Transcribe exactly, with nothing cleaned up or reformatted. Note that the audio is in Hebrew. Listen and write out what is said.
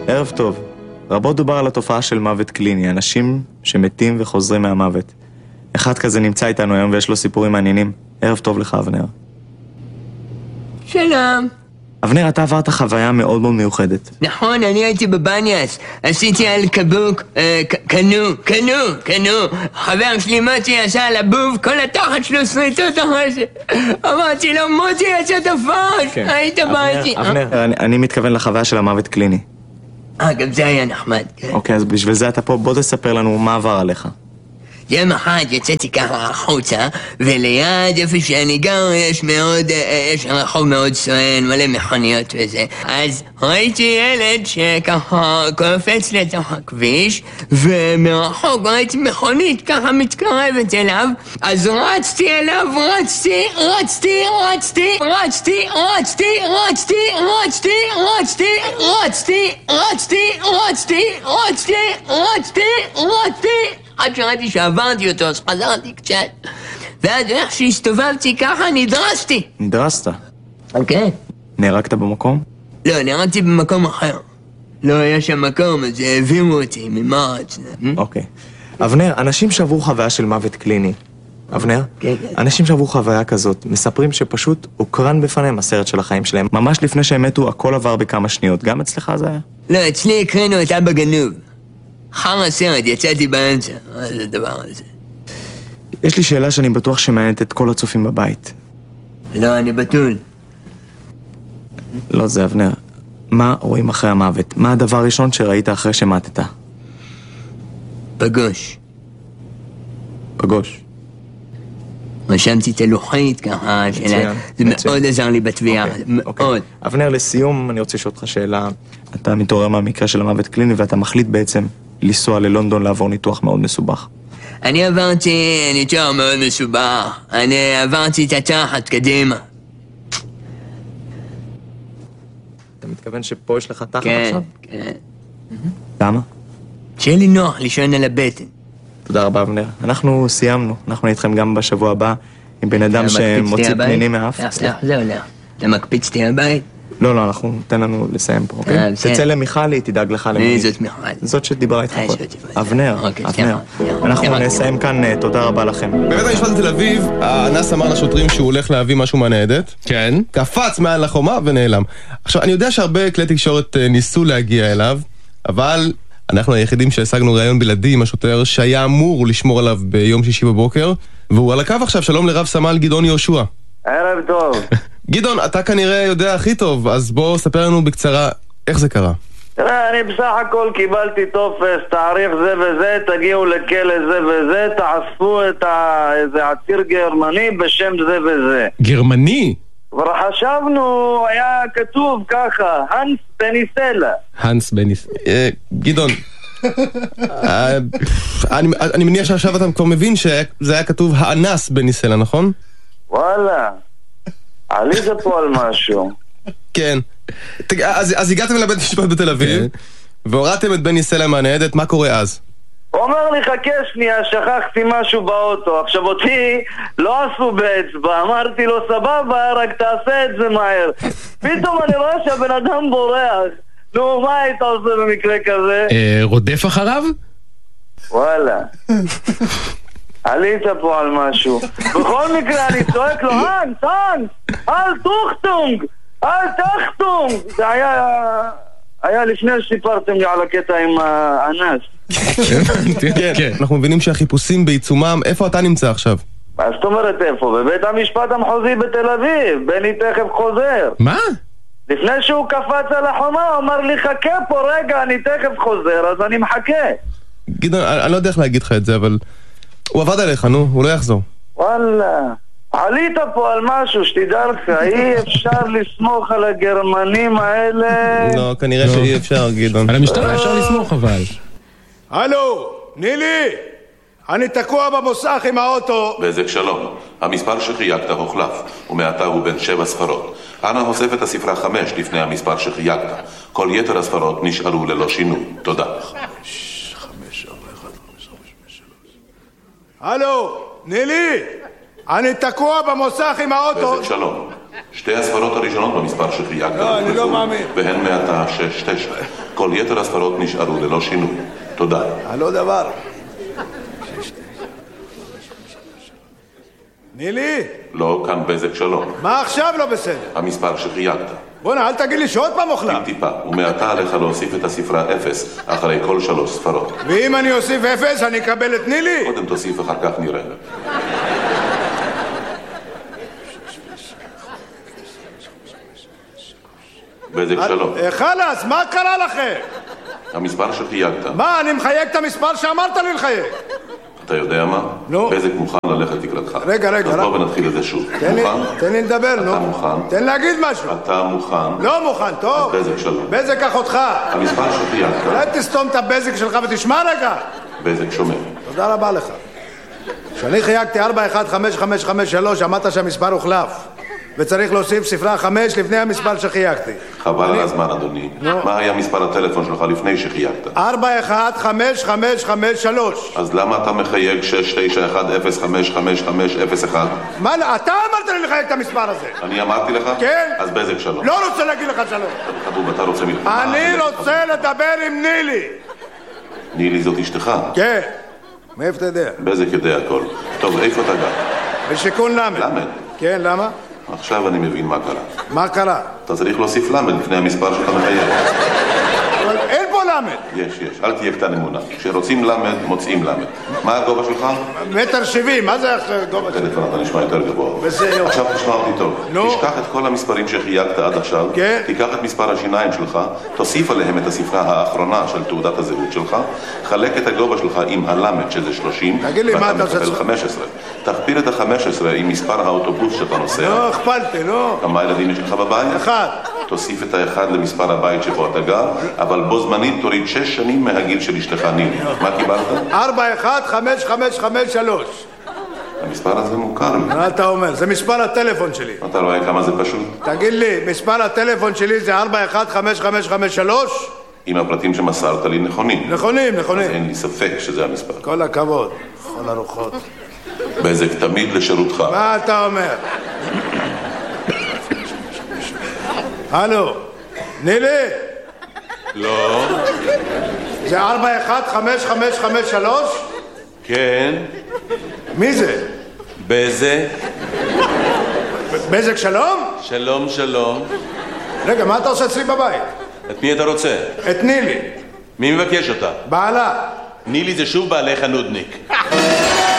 ערב טוב. רבות דובר על התופעה של מוות קליני, אנשים שמתים וחוזרים מהמוות. אחד כזה נמצא איתנו היום ויש לו סיפורים מעניינים. ערב טוב לך, אבנר. שלום. אבנר, אתה עברת חוויה מאוד מאוד מיוחדת. נכון, אני הייתי בבניאס, עשיתי על קבוק, אה, קנו, קנו, קנו. חבר שלי מוטי עשה על הבוב, כל התחת שלו שריטות אחרי זה. אמרתי לו, מוטי יצא תפוש, כן. היית באתי. אבנר, אני, אני מתכוון לחוויה של המוות קליני. אה, גם זה היה נחמד, כן. אוקיי, אז בשביל זה אתה פה, בוא תספר לנו מה עבר עליך. יום אחד יצאתי ככה החוצה, וליד איפה שאני גר יש מאוד, יש רחוב מאוד סואן, מלא מכוניות וזה. אז ראיתי ילד שככה קופץ לתוך הכביש, ומרחוק ראיתי מכונית ככה מתקרבת אליו, אז רצתי אליו, רצתי, רצתי, רצתי, רצתי, רצתי, רצתי, רצתי, רצתי, רצתי, רצתי, רצתי, רצתי, רצתי, רצתי, עד שראיתי שעברתי אותו, אז חזרתי קצת. ואז איך שהסתובבתי ככה, נדרסתי. נדרסת? אוקיי. נהרגת במקום? לא, נהרגתי במקום אחר. לא היה שם מקום, אז העבירו אותי ממרץ. אוקיי. אבנר, אנשים שעברו חוויה של מוות קליני. אבנר? כן, כן. אנשים שעברו חוויה כזאת, מספרים שפשוט הוקרן בפניהם הסרט של החיים שלהם. ממש לפני שהם מתו, הכל עבר בכמה שניות. גם אצלך זה היה? לא, אצלי הקרינו את אבא גנוב. חר הסרט, יצאתי באמצע. מה זה הדבר הזה? יש לי שאלה שאני בטוח שמעניינת את כל הצופים בבית. לא, אני בתול. לא זה, אבנר. מה רואים אחרי המוות? מה הדבר הראשון שראית אחרי שמתת? פגוש. פגוש. רשמתי את הלוחית ככה, שאלה, זה מאוד עזר לי בתביעה, מאוד. אבנר, לסיום אני רוצה לשאול אותך שאלה. אתה מתעורר מהמקרה של המוות קליני ואתה מחליט בעצם לנסוע ללונדון לעבור ניתוח מאוד מסובך. אני עברתי ניתוח מאוד מסובך, אני עברתי את התחת קדימה. אתה מתכוון שפה יש לך תחת כן, עכשיו? כן. למה? שיהיה לי נוח לישון על הבטן. תודה רבה, אבנר. אנחנו סיימנו. אנחנו נתכם גם בשבוע הבא עם בן אדם שמוציא פנינים מאף. זהו, לא. אתה מקפיץ אותי הבית? לא, לא, אנחנו ניתן לנו לסיים פה, אוקיי? תצא למיכלי, תדאג לך למי. מי זאת מיכלי? זאת שדיברה איתך פה. אבנר, אוקיי, אבנר. אנחנו נסיים כאן, תודה רבה לכם. בבית המשפט בתל אביב, האנס אמר לשוטרים שהוא הולך להביא משהו מהניידת. כן. קפץ מעל לחומה ונעלם. עכשיו, אני יודע שהרבה כלי תקשורת ניסו להגיע אליו, אבל אנחנו היחידים שהשגנו ראיון בלעדי עם השוטר שהיה אמור לשמור עליו ביום שישי בבוקר, והוא על הקו עכשיו. שלום לרב סמל גדעון יהושע. ערב טוב. גדעון, אתה כנראה יודע הכי טוב, אז בוא ספר לנו בקצרה איך זה קרה. תראה, אני בסך הכל קיבלתי טופס, תאריך זה וזה, תגיעו לכלא זה וזה, תאספו את ה... איזה עציר גרמני בשם זה וזה. גרמני? כבר חשבנו, היה כתוב ככה, הנס בניסלה. הנס בניסלה. גדעון, אני מניח שעכשיו אתה כבר מבין שזה היה כתוב האנס בניסלה, נכון? וואלה, עלית פה על משהו. כן. אז הגעתם לבית משפט בתל אביב והורדתם את בני סלע מהניידת, מה קורה אז? הוא אומר לי, חכה שנייה, שכחתי משהו באוטו. עכשיו אותי לא עשו באצבע, אמרתי לו סבבה, רק תעשה את זה מהר. פתאום אני רואה שהבן אדם בורח. נו, מה היית עושה במקרה כזה? רודף אחריו? וואלה, עלית פה על משהו. בכל מקרה אני צועק לו, הנס, הנס, אל תוכטונג, אל תחטונג. זה היה היה לפני שסיפרתם לי על הקטע עם האנס. כן, אנחנו מבינים שהחיפושים בעיצומם. איפה אתה נמצא עכשיו? מה זאת אומרת איפה? בבית המשפט המחוזי בתל אביב. בני תכף חוזר. מה? לפני שהוא קפץ על החומה הוא אמר לי, חכה פה רגע, אני תכף חוזר, אז אני מחכה. גדעון, אני לא יודע איך להגיד לך את זה, אבל הוא עבד עליך, נו, הוא לא יחזור. וואלה, עלית פה על משהו, שתדע לך, אי אפשר לסמוך על הגרמנים האלה. לא, כנראה שאי אפשר, גדעון. על המשטרה אפשר לסמוך, אבל. הלו, נילי, אני תקוע במוסך עם האוטו. בזק שלום, המספר שחייגת הוחלף, ומעתה הוא בין שבע ספרות. אנא הוסף את הספרה חמש לפני המספר שחייגת. כל יתר הספרות נשארו ללא שינוי. תודה. חמש, חמש, ארבע, אחד, חמש, חמש, חמש, שלוש. הלו, נילי, אני תקוע במוסך עם האוטו. בזק שלום, שתי הספרות הראשונות במספר שחייגת לא, אני לא מאמין. והן מעתה שש תשע. כל יתר הספרות נשארו ללא שינוי. תודה. הלא דבר. נילי? לא, כאן בזק שלום. מה עכשיו לא בסדר? המספר שחייגת. בוא'נה, אל תגיד לי שעוד פעם אוכלה. טיפה, ומעתה עליך להוסיף את הספרה אפס אחרי כל שלוש ספרות. ואם אני אוסיף אפס, אני אקבל את נילי? קודם תוסיף, אחר כך נראה. בזק שלום. חלאס, מה קרה לכם? המספר שחייגת. מה, אני מחייג את המספר שאמרת לי לחייג. אתה יודע מה? נו. בזק מוכן ללכת לקראתך. רגע, רגע. אז בוא ונתחיל את זה שוב. תן לי, מוכן? תן לי לדבר, נו. אתה מוכן? תן להגיד משהו. אתה מוכן? לא מוכן, טוב. אז בזק שלום. בזק אחותך. המספר שחייגת. אולי תסתום את הבזק שלך ותשמע רגע. בזק שומע. תודה רבה לך. כשאני חייגתי ארבע אחת חמש חמש חמש שלוש, אמרת שהמספר הוחלף. וצריך להוסיף ספרה חמש לפני המספר שחייגתי. חבל על הזמן, אדוני. מה היה מספר הטלפון שלך לפני שחייגת? ארבע אחת חמש חמש חמש שלוש. אז למה אתה מחייג שש תשע אחת אפס חמש חמש חמש אפס אחת? מה, אתה אמרת לי לחייג את המספר הזה. אני אמרתי לך? כן. אז בזק שלום. לא רוצה להגיד לך שלום. חבוב, אתה רוצה מלחמה? אני רוצה לדבר עם נילי. נילי זאת אשתך? כן. מאיפה אתה יודע? בזק יודע הכל. טוב, איפה אתה גר? בשיכון למד. למד? כן, למה? עכשיו אני מבין מה קרה. מה קרה? אתה צריך להוסיף למד לפני המספר שאתה מחייג. אבל אין פה למד. יש, יש. אל תהיה קטן אמונה. כשרוצים למד, מוצאים למד. מה הגובה שלך? מטר שבעים, מה זה הגובה שלך? טלפון, אתה נשמע יותר גבוה. בסדר. עכשיו תשמע אותי טוב. נו. תשכח את כל המספרים שחייגת עד עכשיו. כן. תיקח את מספר השיניים שלך, תוסיף עליהם את הספרה האחרונה של תעודת הזהות שלך, חלק את הגובה שלך עם הלמד שזה שלושים, תגיד לי, מה אתה עושה? ואתה מקבל חמש עשרה. תכפיל את ה-חמש עשרה עם מספר האוטובוס שאתה נוסע. לא, הכפלתי, לא. כמה ילדים יש לך בבית? אחד. תוסיף את האחד למספר הבית שבו אתה גר, אבל בו זמנית תוריד שש שנים מהגיל של אשתך נילי. מה קיבלת? ארבע אחת חמש חמש חמש שלוש. המספר הזה מוכר לי. מה אתה אומר? זה מספר הטלפון שלי. אתה רואה כמה זה פשוט? תגיד לי, מספר הטלפון שלי זה ארבע אחת חמש חמש חמש שלוש? אם הפרטים שמסרת לי נכונים. נכונים, אז נכונים. אין לי ספק שזה המספר. כל הכבוד. כל הרוחות. בזק תמיד לשירותך. מה אתה אומר? הלו, נילי? לא. זה ארבע אחת חמש חמש חמש שלוש? כן. מי זה? בזק. בזק שלום? שלום, שלום. רגע, מה אתה עושה אצלי בבית? את מי אתה רוצה? את נילי. מי מבקש אותה? בעלה. נילי זה שוב בעלך הנודניק.